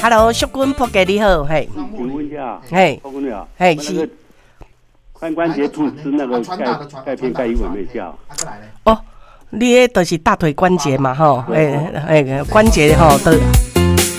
，Hello， 淑君仆给你好，嘿， 请问一下， 嘿， 高公了， 嘿， 是髋关节处吃那个钙片钙油有没有效？ 哦，你迄就是大腿关节嘛，吼，关节吼都。